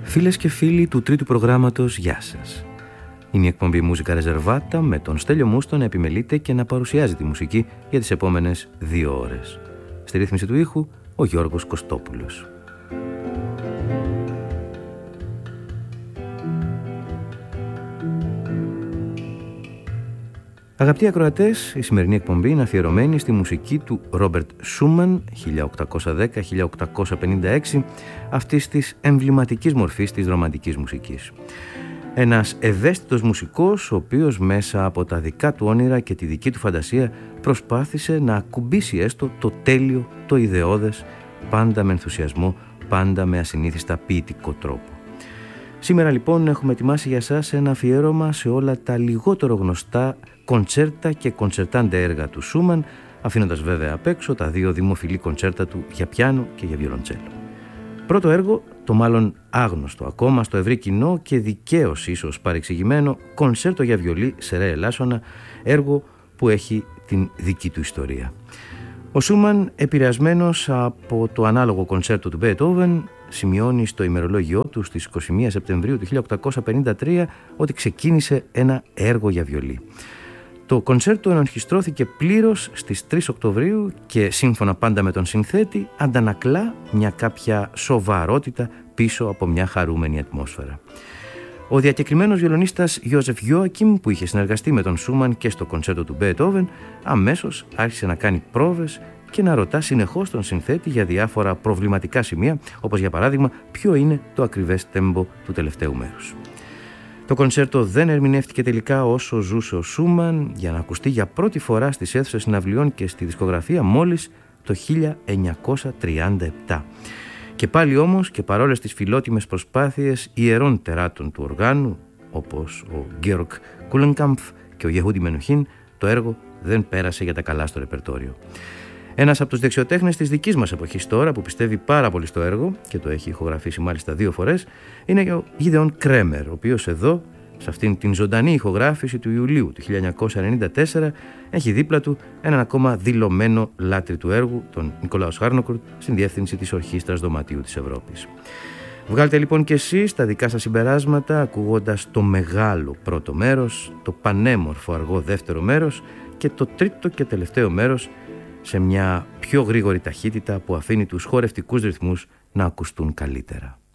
Φίλες και φίλοι του τρίτου προγράμματος, γεια σας. Είναι η εκπομπή Μουσικά Ρεζερβάτα με τον Στέλιο Μούστο να επιμελείται και να παρουσιάζει τη μουσική για τις επόμενες 2 ώρες. Στη ρύθμιση του ήχου, ο Γιώργος Κωστόπουλος. Αγαπητοί ακροατές, η σημερινή εκπομπή είναι αφιερωμένη στη μουσική του Ρόμπερτ Σούμαν 1810-1856, αυτής της εμβληματικής μορφής της ρομαντικής μουσικής. Ένας ευαίσθητος μουσικός, ο οποίος μέσα από τα δικά του όνειρα και τη δική του φαντασία προσπάθησε να ακουμπήσει έστω το τέλειο, το ιδεώδες, πάντα με ενθουσιασμό, πάντα με ασυνήθιστα ποιητικό τρόπο. Σήμερα λοιπόν έχουμε ετοιμάσει για σας ένα αφιέρωμα σε όλα τα λιγότερο γνωστά κοντσέρτα και κοντσερτάντε έργα του Σούμαν, αφήνοντας βέβαια απ' έξω τα 2 δημοφιλή κοντσέρτα του για πιάνο και για βιολοντσέλο. Πρώτο έργο, το μάλλον άγνωστο ακόμα στο ευρύ κοινό και δικαίως ίσως παρεξηγημένο, κονσέρτο για βιολί σε ρε ελάσσονα, έργο που έχει την δική του ιστορία. Ο Σούμαν, επηρεασμένος από το ανάλογο κονσέρτο του Μπέτοβεν, σημειώνει στο ημερολόγιό του στις 21 Σεπτεμβρίου του 1853 ότι ξεκίνησε ένα έργο για βιολί. Το κονσέρτο ενορχιστρώθηκε πλήρως στις 3 Οκτωβρίου και σύμφωνα πάντα με τον συνθέτη αντανακλά μια κάποια σοβαρότητα πίσω από μια χαρούμενη ατμόσφαιρα. Ο διακεκριμένος βιολονίστας Γιώζεφ Γιόακιμ, που είχε συνεργαστεί με τον Σούμαν και στο κονσέρτο του Μπέτοβεν, αμέσως άρχισε να κάνει πρόβες και να ρωτά συνεχώς τον συνθέτη για διάφορα προβληματικά σημεία, όπως για παράδειγμα ποιο είναι το ακριβές τέμπο του τελευταίου μέρους. Το κονσέρτο δεν ερμηνεύτηκε τελικά όσο ζούσε ο Σούμαν, για να ακουστεί για πρώτη φορά στις αίθουσες συναυλιών και στη δισκογραφία μόλις το 1937. Και πάλι όμως, και παρόλες τις φιλότιμες προσπάθειες ιερών τεράτων του οργάνου, όπως ο Γκέοργκ Κούλενκαμπφ και ο Γεχούντι Μενοχίν, το έργο δεν πέρασε για τα καλά στο ρεπερτόριο. Ένας από τους δεξιοτέχνες της δικής μας εποχής τώρα, που πιστεύει πάρα πολύ στο έργο και το έχει ηχογραφήσει μάλιστα 2 φορές, είναι ο Γίδεον Κρέμερ, ο οποίος εδώ, σε αυτήν την ζωντανή ηχογράφηση του Ιουλίου του 1994, έχει δίπλα του έναν ακόμα δηλωμένο λάτρη του έργου, τον Νικολάους Χάρνοκουρτ, στην διεύθυνση της Ορχήστρας Δωματίου της Ευρώπης. Βγάλτε λοιπόν και εσείς τα δικά σας συμπεράσματα, ακούγοντας το μεγάλο πρώτο μέρος, το πανέμορφο αργό δεύτερο μέρος και το τρίτο και τελευταίο μέρος, σε μια πιο γρήγορη ταχύτητα που αφήνει τους χορευτικούς ρυθμούς να ακουστούν καλύτερα.